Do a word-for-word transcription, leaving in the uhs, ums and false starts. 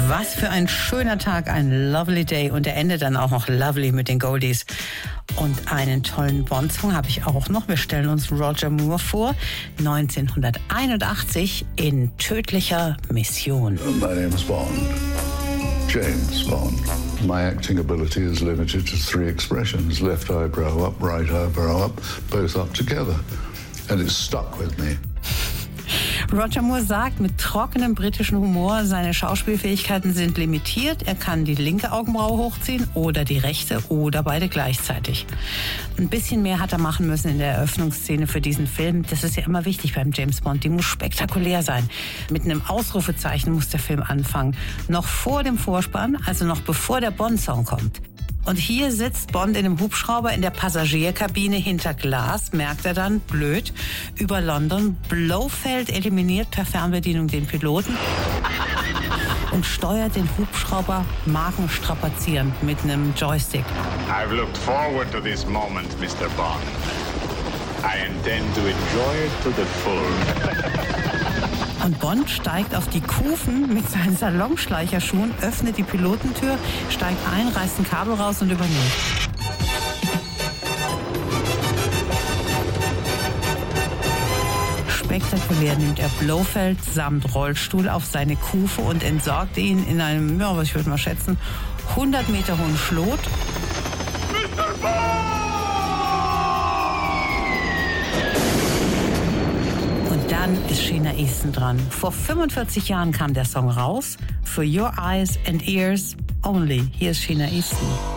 Was für ein schöner Tag, ein lovely day und der endet dann auch noch lovely mit den Goldies. Und einen tollen Bond-Song habe ich auch noch. Wir stellen uns Roger Moore vor, neunzehnhunderteinundachtzig in Tödlicher Mission. My name is Bond. James Bond. My acting ability is limited to three expressions. Left eyebrow up, right eyebrow up, both up together. And it's stuck with me. Roger Moore sagt mit trockenem britischen Humor, seine Schauspielfähigkeiten sind limitiert. Er kann die linke Augenbraue hochziehen oder die rechte oder beide gleichzeitig. Ein bisschen mehr hat er machen müssen in der Eröffnungsszene für diesen Film. Das ist ja immer wichtig beim James Bond. Die muss spektakulär sein. Mit einem Ausrufezeichen muss der Film anfangen. Noch vor dem Vorspann, also noch bevor der Bond-Song kommt. Und hier sitzt Bond in einem Hubschrauber in der Passagierkabine hinter Glas, merkt er dann, blöd, über London. Blofeld eliminiert per Fernbedienung den Piloten und steuert den Hubschrauber markenstrapazierend mit einem Joystick. I've looked forward to this moment, Mister Bond. I intend to enjoy it to the full. Und Bond steigt auf die Kufen mit seinen Salonschleicherschuhen, öffnet die Pilotentür, steigt ein, reißt ein Kabel raus und übernimmt. Spektakulär nimmt er Blofeld samt Rollstuhl auf seine Kufe und entsorgt ihn in einem, ja, was ich würde mal schätzen, hundert Meter hohen Schlot. Mister Bond! Dann ist Sheena Easton dran. Vor fünfundvierzig Jahren kam der Song raus. For Your Eyes and Ears Only. Hier ist Sheena Easton.